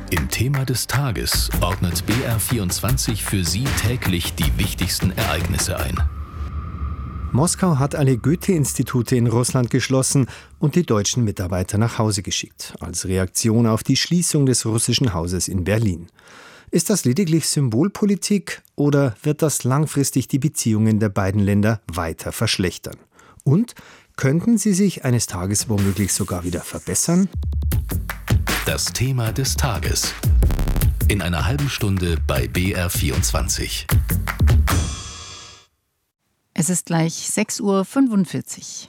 Im Thema des Tages ordnet BR24 für Sie täglich die wichtigsten Ereignisse ein. Moskau hat alle Goethe-Institute in Russland geschlossen und die deutschen Mitarbeiter nach Hause geschickt, als Reaktion auf die Schließung des russischen Hauses in Berlin. Ist das lediglich Symbolpolitik oder wird das langfristig die Beziehungen der beiden Länder weiter verschlechtern? Und könnten sie sich eines Tages womöglich sogar wieder verbessern? Das Thema des Tages. In einer halben Stunde bei BR24. Es ist gleich 6:45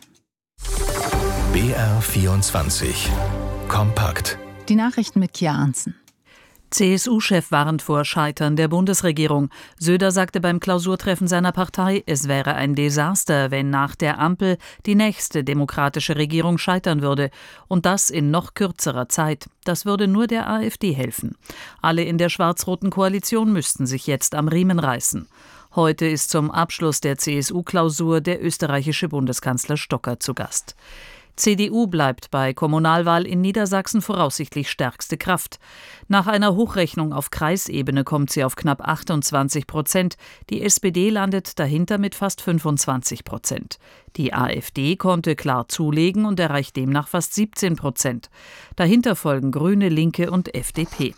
Uhr. BR24. Kompakt. Die Nachrichten mit Kia Arntzen. CSU-Chef warnt vor Scheitern der Bundesregierung. Söder sagte beim Klausurtreffen seiner Partei, es wäre ein Desaster, wenn nach der Ampel die nächste demokratische Regierung scheitern würde. Und das in noch kürzerer Zeit. Das würde nur der AfD helfen. Alle in der schwarz-roten Koalition müssten sich jetzt am Riemen reißen. Heute ist zum Abschluss der CSU-Klausur der österreichische Bundeskanzler Stocker zu Gast. CDU bleibt bei Kommunalwahl in Niedersachsen voraussichtlich stärkste Kraft. Nach einer Hochrechnung auf Kreisebene kommt sie auf knapp 28%. Die SPD landet dahinter mit fast 25%. Die AfD konnte klar zulegen und erreicht demnach fast 17%. Dahinter folgen Grüne, Linke und FDP.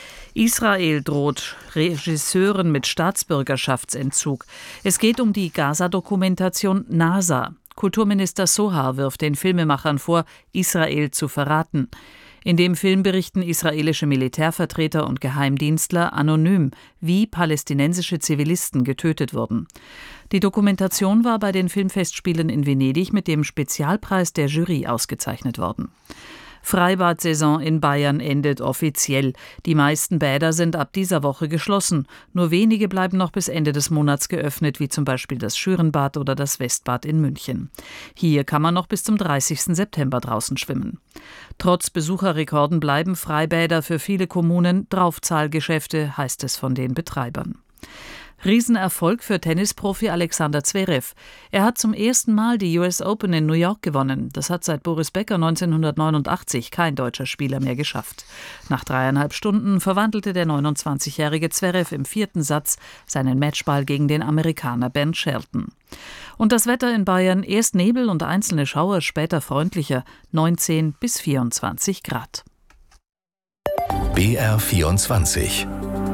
Israel droht Regisseuren mit Staatsbürgerschaftsentzug. Es geht um die Gaza-Dokumentation NASA. Kulturminister Sohar wirft den Filmemachern vor, Israel zu verraten. In dem Film berichten israelische Militärvertreter und Geheimdienstler anonym, wie palästinensische Zivilisten getötet wurden. Die Dokumentation war bei den Filmfestspielen in Venedig mit dem Spezialpreis der Jury ausgezeichnet worden. Freibad-Saison in Bayern endet offiziell. Die meisten Bäder sind ab dieser Woche geschlossen. Nur wenige bleiben noch bis Ende des Monats geöffnet, wie zum Beispiel das Schürenbad oder das Westbad in München. Hier kann man noch bis zum 30. September draußen schwimmen. Trotz Besucherrekorden bleiben Freibäder für viele Kommunen Draufzahlgeschäfte, heißt es von den Betreibern. Riesenerfolg für Tennisprofi Alexander Zverev. Er hat zum ersten Mal die US Open in New York gewonnen. Das hat seit Boris Becker 1989 kein deutscher Spieler mehr geschafft. Nach 3,5 Stunden verwandelte der 29-jährige Zverev im 4. Satz seinen Matchball gegen den Amerikaner Ben Shelton. Und das Wetter in Bayern, erst Nebel und einzelne Schauer, später freundlicher, 19 bis 24 Grad. BR24.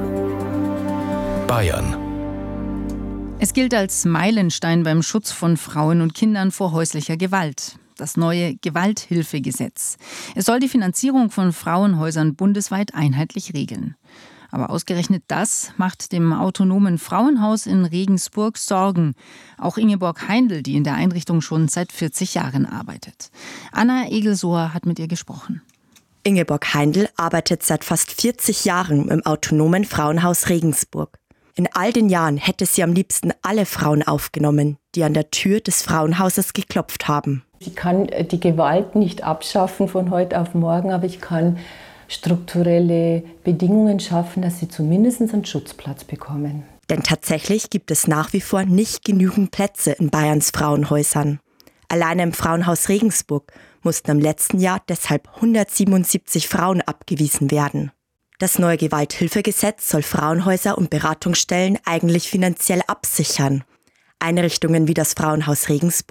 Bayern. Es gilt als Meilenstein beim Schutz von Frauen und Kindern vor häuslicher Gewalt. Das neue Gewalthilfegesetz. Es soll die Finanzierung von Frauenhäusern bundesweit einheitlich regeln. Aber ausgerechnet das macht dem autonomen Frauenhaus in Regensburg Sorgen. Auch Ingeborg Heindl, die in der Einrichtung schon seit 40 Jahren arbeitet. Anna Egelsohr hat mit ihr gesprochen. Ingeborg Heindl arbeitet seit fast 40 Jahren im autonomen Frauenhaus Regensburg. In all den Jahren hätte sie am liebsten alle Frauen aufgenommen, die an der Tür des Frauenhauses geklopft haben. Ich kann die Gewalt nicht abschaffen von heute auf morgen, aber ich kann strukturelle Bedingungen schaffen, dass sie zumindest einen Schutzplatz bekommen. Denn tatsächlich gibt es nach wie vor nicht genügend Plätze in Bayerns Frauenhäusern. Alleine im Frauenhaus Regensburg mussten im letzten Jahr deshalb 177 Frauen abgewiesen werden. Das neue Gewalthilfegesetz soll Frauenhäuser und Beratungsstellen eigentlich finanziell absichern. Einrichtungen wie das Frauenhaus Regensburg